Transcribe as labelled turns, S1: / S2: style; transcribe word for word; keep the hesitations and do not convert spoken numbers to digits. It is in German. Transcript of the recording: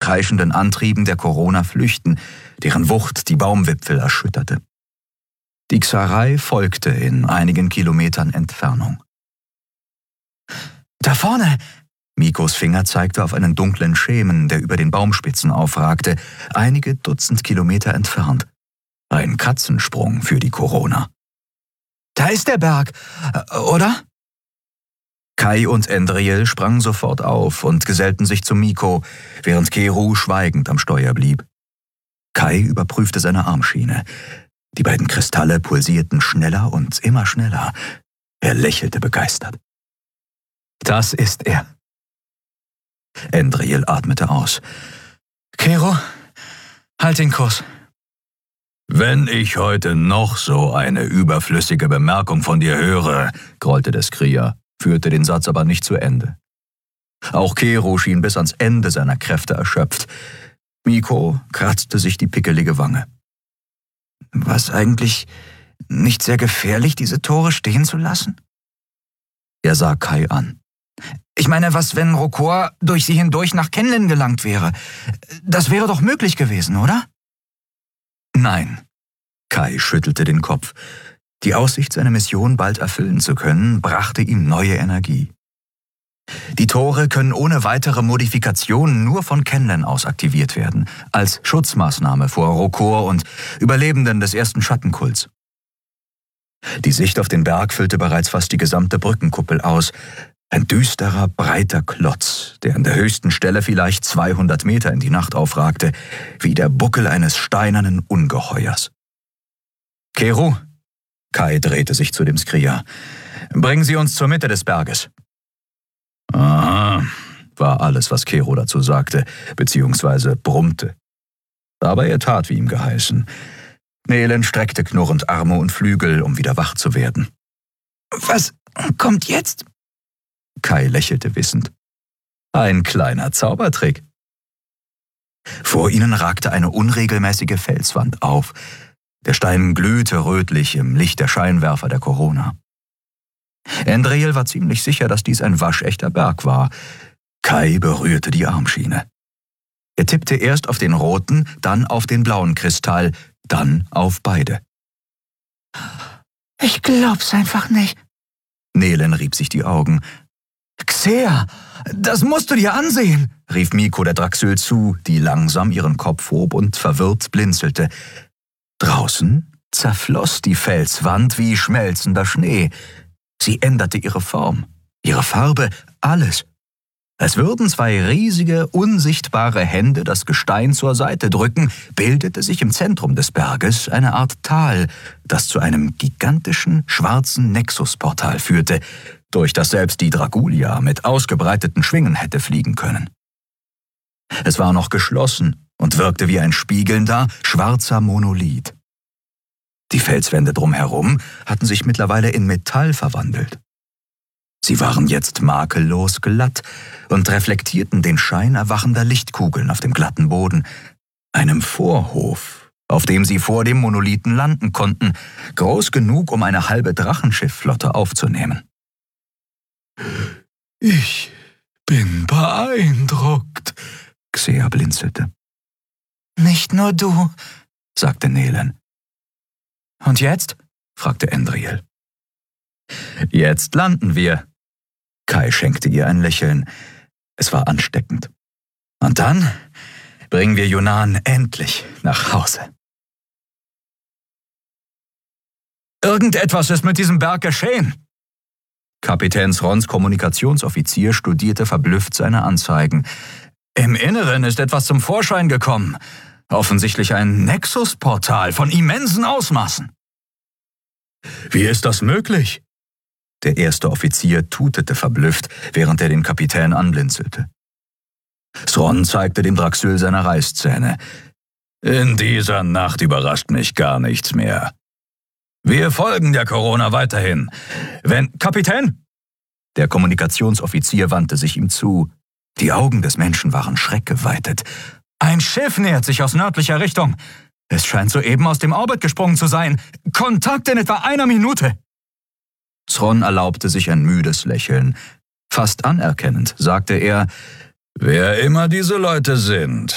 S1: kreischenden Antrieben der Corona flüchten, deren Wucht die Baumwipfel erschütterte. Die Xarei folgte in einigen Kilometern Entfernung. »Da vorne!« Mikos Finger zeigte auf einen dunklen Schemen, der über den Baumspitzen aufragte, einige Dutzend Kilometer entfernt. Ein Katzensprung für die Corona. »Da ist der Berg, oder?« Kai und Endriel sprangen sofort auf und gesellten sich zu Miko, während Keru schweigend am Steuer blieb. Kai überprüfte seine Armschiene. Die beiden Kristalle pulsierten schneller und immer schneller. Er lächelte begeistert. »Das ist er.« Endriel atmete aus. »Keru, halt den Kurs.« »Wenn ich heute noch so eine überflüssige Bemerkung von dir höre«, grollte der Skrier, führte den Satz aber nicht zu Ende. Auch Keru schien bis ans Ende seiner Kräfte erschöpft. Miko kratzte sich die pickelige Wange. »War es eigentlich nicht sehr gefährlich, diese Tore stehen zu lassen?« Er sah Kai an. »Ich meine, was, wenn Rokor durch sie hindurch nach Kenlen gelangt wäre? Das wäre doch möglich gewesen, oder?« »Nein.« Kai schüttelte den Kopf. Die Aussicht, seine Mission bald erfüllen zu können, brachte ihm neue Energie. Die Tore können ohne weitere Modifikationen nur von Kenlen aus aktiviert werden, als Schutzmaßnahme vor Rokor und Überlebenden des ersten Schattenkults. Die Sicht auf den Berg füllte bereits fast die gesamte Brückenkuppel aus. Ein düsterer, breiter Klotz, der an der höchsten Stelle vielleicht zweihundert Meter in die Nacht aufragte, wie der Buckel eines steinernen Ungeheuers. »Keru«, Kai drehte sich zu dem Skrier, »bringen Sie uns zur Mitte des Berges.« »Aha«, war alles, was Keru dazu sagte, beziehungsweise brummte. Aber er tat, wie ihm geheißen. Nelen streckte knurrend Arme und Flügel, um wieder wach zu werden. »Was kommt jetzt?« Kai lächelte wissend. »Ein kleiner Zaubertrick.« Vor ihnen ragte eine unregelmäßige Felswand auf. Der Stein glühte rötlich im Licht der Scheinwerfer der Corona. Endriel war ziemlich sicher, dass dies ein waschechter Berg war. Kai berührte die Armschiene. Er tippte erst auf den roten, dann auf den blauen Kristall, dann auf beide. »Ich glaub's einfach nicht.« Nelen rieb sich die Augen. »Xer, das musst du dir ansehen«, rief Miko der Draxyl zu, die langsam ihren Kopf hob und verwirrt blinzelte. Draußen zerfloss die Felswand wie schmelzender Schnee. Sie änderte ihre Form, ihre Farbe, alles. Als würden zwei riesige, unsichtbare Hände das Gestein zur Seite drücken, bildete sich im Zentrum des Berges eine Art Tal, das zu einem gigantischen, schwarzen Nexusportal führte, durch das selbst die Dragulia mit ausgebreiteten Schwingen hätte fliegen können. Es war noch geschlossen und wirkte wie ein spiegelnder, schwarzer Monolith. Die Felswände drumherum hatten sich mittlerweile in Metall verwandelt. Sie waren jetzt makellos glatt und reflektierten den Schein erwachender Lichtkugeln auf dem glatten Boden, einem Vorhof, auf dem sie vor dem Monolithen landen konnten, groß genug, um eine halbe Drachenschiffflotte aufzunehmen. »Ich bin beeindruckt«, Xer blinzelte. »Nicht nur du«, sagte Nelen. »Und jetzt?«, fragte Endriel. »Jetzt landen wir.« Kai schenkte ihr ein Lächeln. Es war ansteckend. »Und dann bringen wir Yunnan endlich nach Hause.« »Irgendetwas ist mit diesem Berg geschehen!« Kapitän Srons Kommunikationsoffizier studierte verblüfft seine Anzeigen. »Im Inneren ist etwas zum Vorschein gekommen. Offensichtlich ein Nexus-Portal von immensen Ausmaßen.« »Wie ist das möglich?« Der erste Offizier tutete verblüfft, während er den Kapitän anblinzelte. Sron zeigte dem Draxyl seine Reißzähne. »In dieser Nacht überrascht mich gar nichts mehr. Wir folgen der Corona weiterhin. Wenn... Kapitän!« Der Kommunikationsoffizier wandte sich ihm zu. Die Augen des Menschen waren schreckgeweitet. »Ein Schiff nähert sich aus nördlicher Richtung. Es scheint soeben aus dem Orbit gesprungen zu sein. Kontakt in etwa einer Minute.« Sron erlaubte sich ein müdes Lächeln. Fast anerkennend sagte er, »Wer immer diese Leute sind,